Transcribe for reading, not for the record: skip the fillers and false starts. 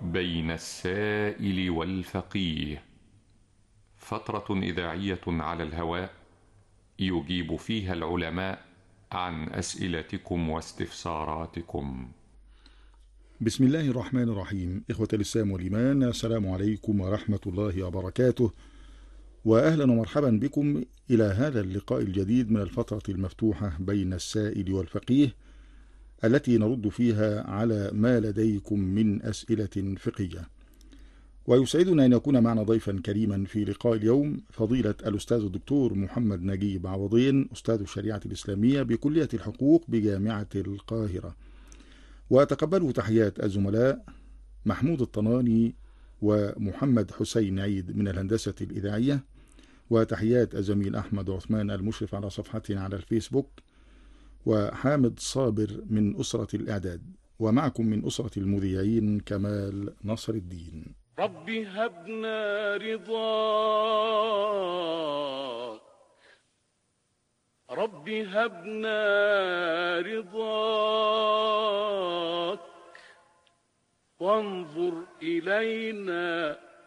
بين السائل والفقيه، فترة إذاعية على الهواء يجيب فيها العلماء عن أسئلتكم واستفساراتكم. بسم الله الرحمن الرحيم. إخوة الإسلام والإيمان، السلام عليكم ورحمة الله وبركاته، وأهلا ومرحبا بكم إلى هذا اللقاء الجديد من الفترة المفتوحة بين السائل والفقيه، التي نرد فيها على ما لديكم من أسئلة فقهية. ويسعدنا أن يكون معنا ضيفا كريما في لقاء اليوم فضيلة الأستاذ الدكتور محمد نجيب عوضين، أستاذ الشريعة الإسلامية بكلية الحقوق بجامعة القاهرة. وتقبلوا تحيات الزملاء محمود الطناني ومحمد حسين عيد من الهندسة الإذاعية، وتحيات الزميل أحمد عثمان المشرف على صفحتنا على الفيسبوك، وحامد صابر من أسرة الإعداد، ومعكم من أسرة المذيعين كمال نصر الدين. ربي هبنا رضاك، ربي هبنا رضاك، وانظر إلينا